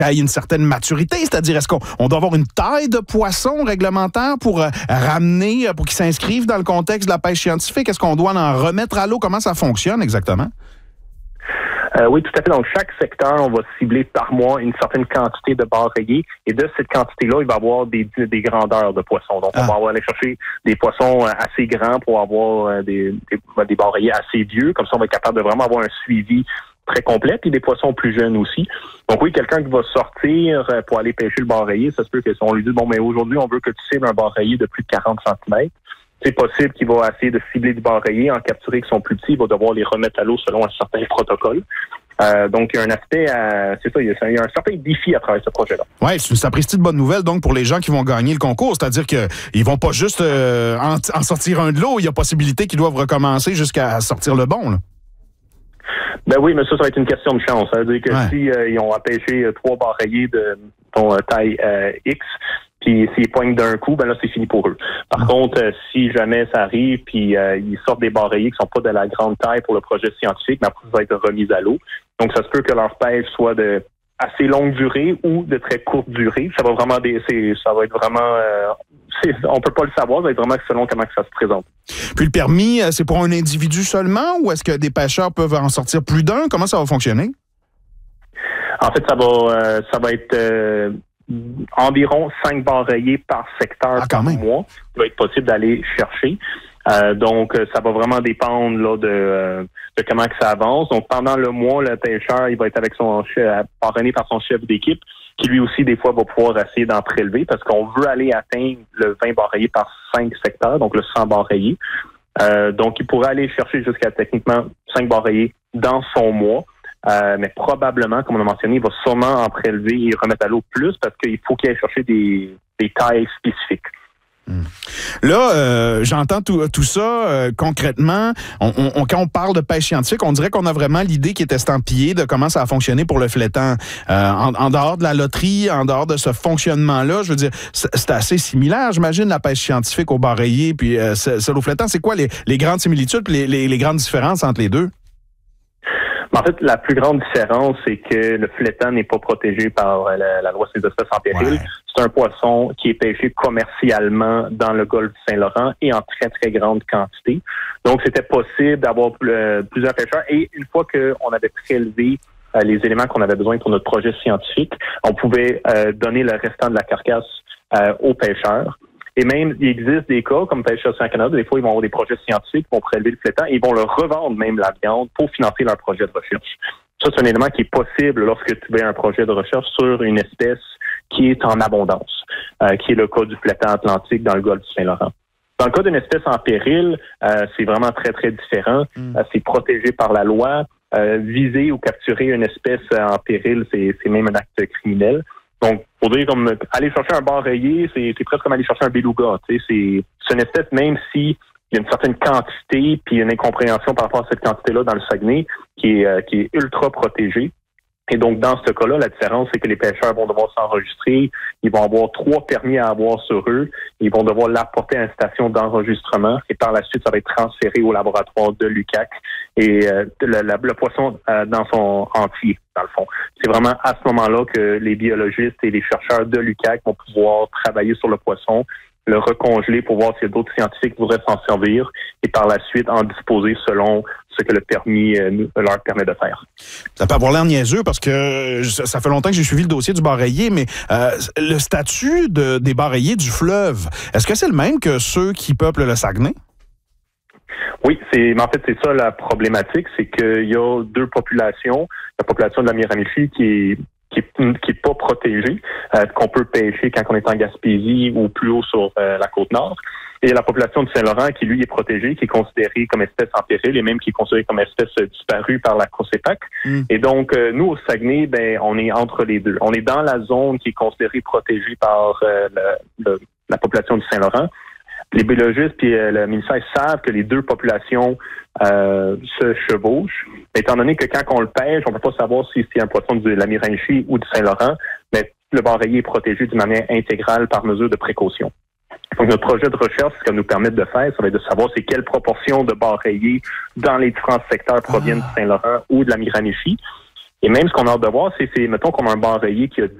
ait une certaine maturité? C'est-à-dire, est-ce qu'on doit avoir une taille de poisson réglementaire pour ramener, pour qu'ils s'inscrivent dans le contexte de la pêche scientifique? Est-ce qu'on doit en remettre à l'eau? Comment ça fonctionne exactement? Oui, tout à fait. Donc, chaque secteur, on va cibler par mois une certaine quantité de barres rayées. Et de cette quantité-là, il va y avoir des grandeurs de poissons. Donc, on va aller chercher des poissons assez grands pour avoir des barres rayées assez vieux. Comme ça, on va être capable de vraiment avoir un suivi très complet. Puis des poissons plus jeunes aussi. Donc, oui, quelqu'un qui va sortir pour aller pêcher le bar rayé, ça se peut que si on lui dit, bon, mais aujourd'hui, on veut que tu cibles un bar rayé de plus de 40 cm. C'est possible qu'il va essayer de cibler du bar rayé, en capturer qui sont plus petits, il va devoir les remettre à l'eau selon un certain protocole. Donc, il y a un aspect, c'est ça, il y a un certain défi à travers ce projet-là. Oui, c'est une sapristi de bonne nouvelle, donc, pour les gens qui vont gagner le concours. C'est-à-dire qu'ils vont pas juste en sortir un de l'eau, il y a possibilité qu'ils doivent recommencer jusqu'à sortir le bon, là. Ben oui, mais ça va être une question de chance. Ça veut dire que si ils ont à pêcher 3 barres rayées de taille X, puis s'ils poignent d'un coup, ben là, c'est fini pour eux. Par contre, si jamais ça arrive, puis ils sortent des barres rayées qui sont pas de la grande taille pour le projet scientifique, mais après, ça va être remis à l'eau. Donc, ça se peut que leur pêche soit de assez longue durée ou de très courte durée. Ça va vraiment on peut pas le savoir, ça va être vraiment selon comment ça se présente. Puis le permis, c'est pour un individu seulement ou est-ce que des pêcheurs peuvent en sortir plus d'un? Comment ça va fonctionner? En fait, ça va être environ 5 barres rayées par secteur par mois. Il va être possible d'aller chercher. Donc, ça va vraiment dépendre là de comment que ça avance. Donc, pendant le mois, le pêcheur, il va être avec son chef, parrainé par son chef d'équipe, qui lui aussi, des fois, va pouvoir essayer d'en prélever parce qu'on veut aller atteindre le 20 barres rayées par 5 secteurs, donc le 100 barres rayées. Donc, il pourrait aller chercher jusqu'à techniquement 5 barres rayées dans son mois. Mais probablement, comme on a mentionné, il va sûrement en prélever et remettre à l'eau plus parce qu'il faut qu'il aille chercher des tailles spécifiques. Là, j'entends tout ça concrètement. Quand on parle de pêche scientifique, on dirait qu'on a vraiment l'idée qui est estampillée de comment ça a fonctionné pour le flétan. En dehors de la loterie, en dehors de ce fonctionnement-là, je veux dire, c'est assez similaire, j'imagine, la pêche scientifique au bar rayé puis celle au flétan. C'est quoi les grandes similitudes et les grandes différences entre les deux? En fait, la plus grande différence, c'est que le flétan n'est pas protégé par la loi sur les espèces en péril. Ouais. C'est un poisson qui est pêché commercialement dans le golfe du Saint-Laurent et en très, très grande quantité. Donc, c'était possible d'avoir plusieurs pêcheurs. Et une fois qu'on avait prélevé les éléments qu'on avait besoin pour notre projet scientifique, on pouvait donner le restant de la carcasse aux pêcheurs. Et même, il existe des cas, comme Pêcheurs Océan Canada, des fois, ils vont avoir des projets scientifiques, ils vont prélever le flétan et ils vont leur revendre même la viande pour financer leur projet de recherche. Ça, c'est un élément qui est possible lorsque tu fais un projet de recherche sur une espèce qui est en abondance, qui est le cas du flétan atlantique dans le golfe du Saint-Laurent. Dans le cas d'une espèce en péril, c'est vraiment très, très différent. C'est protégé par la loi. Viser ou capturer une espèce en péril, c'est même un acte criminel. Donc, pour dire comme aller chercher un bar rayé, c'est presque comme aller chercher un beluga. C'est une espèce, même si il y a une certaine quantité puis une incompréhension par rapport à cette quantité-là dans le Saguenay qui est ultra protégée. Et donc, dans ce cas-là, la différence, c'est que les pêcheurs vont devoir s'enregistrer. Ils vont avoir 3 permis à avoir sur eux. Ils vont devoir l'apporter à une station d'enregistrement. Et par la suite, ça va être transféré au laboratoire de l'UQAC. Et le poisson dans son entier, dans le fond. C'est vraiment à ce moment-là que les biologistes et les chercheurs de l'UQAC vont pouvoir travailler sur le poisson, le recongeler pour voir s'il y a d'autres scientifiques qui voudraient s'en servir et par la suite en disposer selon ce que le permis leur permet de faire. Ça peut avoir l'air niaiseux parce que ça fait longtemps que j'ai suivi le dossier du bar rayé, mais le statut des bar rayés du fleuve, est-ce que c'est le même que ceux qui peuplent le Saguenay? Oui, en fait, c'est ça la problématique, c'est qu'il y a 2 populations. La population de la Miramichi qui est pas protégée, qu'on peut pêcher quand on est en Gaspésie ou plus haut sur la Côte-Nord. Et la population du Saint-Laurent qui, lui, est protégée, qui est considérée comme espèce en péril et même qui est considérée comme espèce disparue par la COSEPAC. Et donc, nous, au Saguenay, on est entre les deux. On est dans la zone qui est considérée protégée par la population du Saint-Laurent. Les biologistes et le ministère savent que les 2 populations se chevauchent. Étant donné que quand on le pêche, on ne peut pas savoir si c'est un poisson de la Miramichi ou du Saint-Laurent, mais le bar rayé est protégé d'une manière intégrale par mesure de précaution. Donc, notre projet de recherche, ce que nous permet de faire, ça va être de savoir c'est quelle proportion de bar rayé dans les différents secteurs proviennent du Saint-Laurent ou de la Miramichi. Et même ce qu'on a hâte de voir, c'est mettons, comme un bar rayé qui a